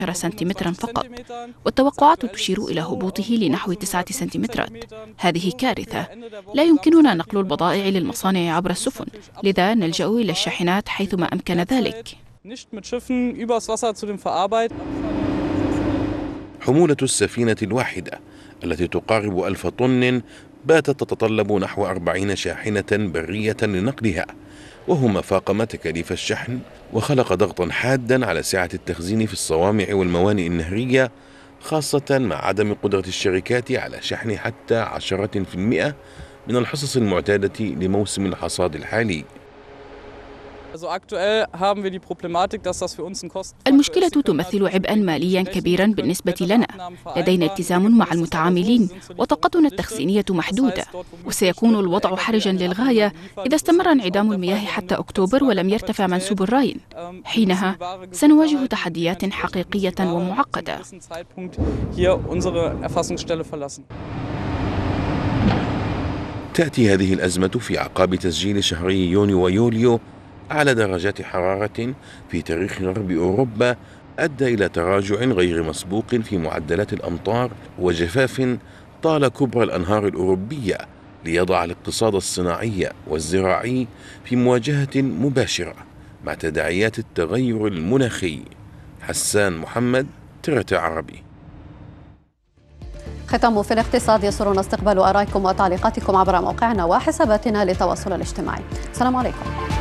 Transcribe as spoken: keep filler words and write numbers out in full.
سنتيمترا فقط، والتوقعات تشير إلى هبوطه لنحو تسعة سنتيمترات. هذه كارثة. لا يمكننا نقل البضائع للمصانع عبر السفن، لذا نلجأ إلى الشاحنات حيثما أمكن ذلك. حمولة السفينة الواحدة التي تقارب ألف طن باتت تتطلب نحو أربعين شاحنة برية لنقلها، وهو ما فاقم تكاليف الشحن وخلق ضغطا حادا على سعة التخزين في الصوامع والموانئ النهرية، خاصة مع عدم قدرة الشركات على شحن حتى عشرة في المئة من الحصص المعتادة لموسم الحصاد الحالي. المشكلة تمثل عبئا ماليا كبيرا بالنسبة لنا. لدينا التزام مع المتعاملين وطاقتنا التخزينية محدودة، وسيكون الوضع حرجا للغاية إذا استمر انعدام المياه حتى أكتوبر ولم يرتفع منسوب الراين. حينها سنواجه تحديات حقيقية ومعقدة. تأتي هذه الأزمة في أعقاب تسجيل شهري يونيو ويوليو أعلى درجات حرارة في تاريخ غرب أوروبا، أدى إلى تراجع غير مسبوق في معدلات الأمطار وجفاف طال كبرى الأنهار الأوروبية، ليضع الاقتصاد الصناعي والزراعي في مواجهة مباشرة مع تداعيات التغير المناخي. حسان محمد، ترت عربي. ختام في الاقتصاد. يسرنا استقبال آرائكم وتعليقاتكم عبر موقعنا وحساباتنا للتواصل الاجتماعي. السلام عليكم.